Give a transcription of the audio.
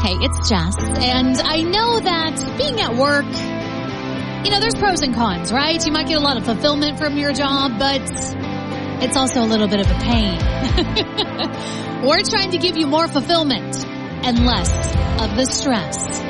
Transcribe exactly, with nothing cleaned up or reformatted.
Hey, it's Jess, and I know that being at work, you know, there's pros and cons, right? You might get a lot of fulfillment from your job, but it's also a little bit of a pain. We're trying to give you more fulfillment and less of the stress.